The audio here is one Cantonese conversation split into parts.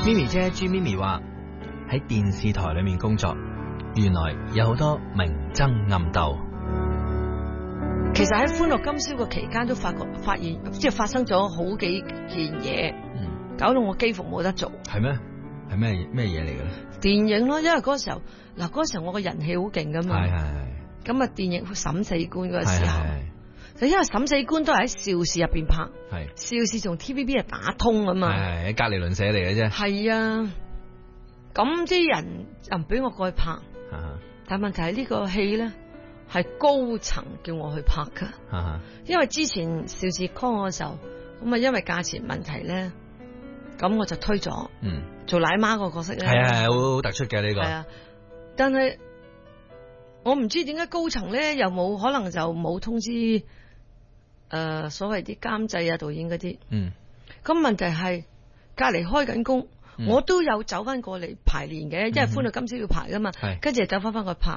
咪咪姐朱咪咪話喺電視台裏面工作，原來有好多明爭暗鬥。 其實喺歡樂今宵個期間都發現，即係發生咗好幾件嘢，搞到我幾乎冇得做。 係咩？係咩嘢嚟嘅咧？ 電影咯，因為嗰時候我個人氣好勁噶嘛。 係。 咁啊，電影審死官嗰個時候，就因為審死官都係喺邵氏入邊拍，邵氏同 TVB 係打通啊嘛。 係隔離鄰舍嚟嘅啫。係啊，咁啲人又唔俾我過去拍，但係問題係呢個戲咧係高層叫我去拍噶，因為之前邵氏 call 我嘅時候，咁啊因為價錢問題咧，咁我就推咗，做奶媽個角色咧， 係好突出嘅呢個。 係啊，但係我唔知點解高層咧又冇可能就冇通知所謂啲監製啊導演嗰啲，咁問題係隔籬開緊工，我都有走翻過嚟排練嘅，因為歡樂今宵要排噶嘛，跟住走翻去拍，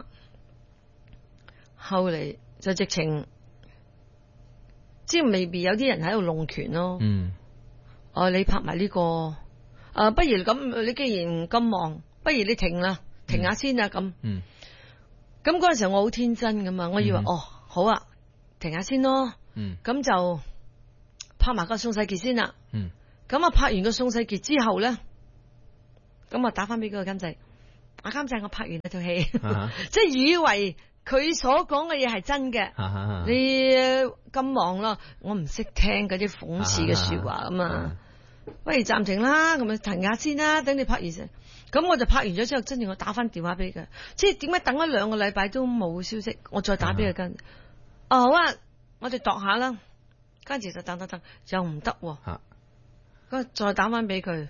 後嚟就直情即係未必有啲人喺度弄權咯，你拍埋呢個，不如咁，你既然咁忙，不如你停下先啊咁。咁嗰陣時我好天真噶嘛，我以為好啊，停下先咯。咁就拍埋個宋世傑先啦。咁啊拍完個宋世傑之後咧，咁啊打翻俾嗰個監製，監製我拍完呢套戲，即係以為佢所講嘅嘢係真嘅。你咁忙咯，我唔識聽嗰啲諷刺嘅說話啊嘛。不如暫停啦，咁啊停下先啦，等你拍完先。咁我就拍完咗之後，真正我打翻電話俾佢，即係點解等咗2個禮拜都冇消息，我再打俾佢跟。好啊，我哋度下啦，跟住就等又唔得，咁再打翻俾佢，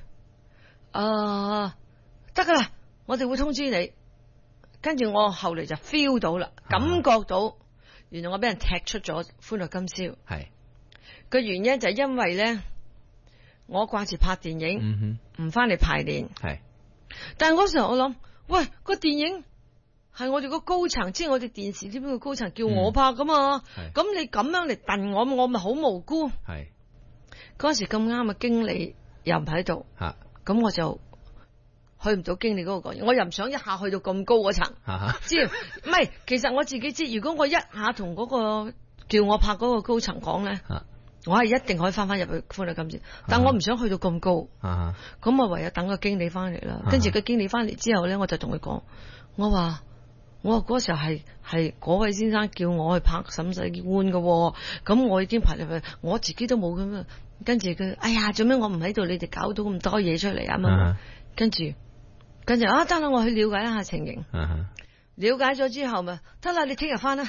得噶啦，我哋會通知你。跟住我後嚟就 feel 到啦，感覺到原來我俾人踢出咗歡樂今宵。係個原因就係因為咧，我掛住拍電影，唔翻嚟排練。係。但係嗰時候我諗，喂，個電影係我哋個高層，即係我哋電視呢邊個高層叫我拍噶嘛，咁你咁樣嚟燉我咪好無辜。係嗰時咁啱嘅經理又唔喺度，咁我就去唔到經理嗰個講嘢，我又唔想一下去到咁高嗰層，知唔係？其實我自己知，如果我一下同嗰個叫我拍嗰個高層講咧。我係一定可以翻入去歡樂今宵，但我唔想去到咁高，咁我唯有等個經理翻嚟啦。跟住個經理翻嚟之後咧，我就同佢講，我話嗰時候係嗰位先生叫我去拍審世官嘅，咁我已經排入去，我自己都冇咁啊。跟住佢，哎呀，做咩我唔喺度，你哋搞到咁多嘢出嚟啊嘛？跟住得啦，我去了解一下情形，了解咗之後咪得啦，你聽日翻啦。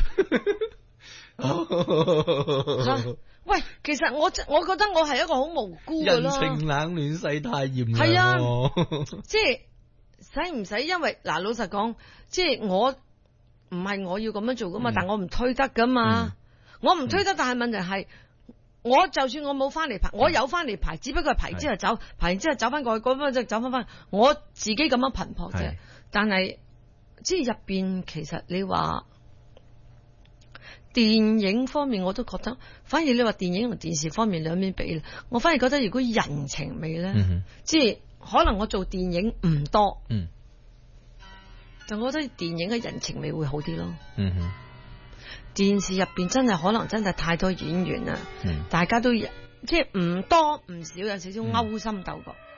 喂，其實我覺得我係一個好無辜嘅咯， 人情冷暖世態炎涼。 係啊，即係使唔使？因為嗱，老實講，即係我唔係我要咁樣做噶嘛，但我唔推得噶嘛，我唔推得。但係問題係，我就算我冇翻嚟排，我有翻嚟排，只不過係排之後走，排完之後走翻過去，嗰翻就走翻，我自己咁樣頻撲啫。但係即係入邊，其實你話。電影方面我都覺得，反而你話電影同電視方面兩邊比，我反而覺得如果人情味咧，即係可能我做電影唔多，就我覺得電影嘅人情味會好啲咯。電視入邊真係可能真係太多演員啦，大家都即係唔多唔少有少少勾心鬥角。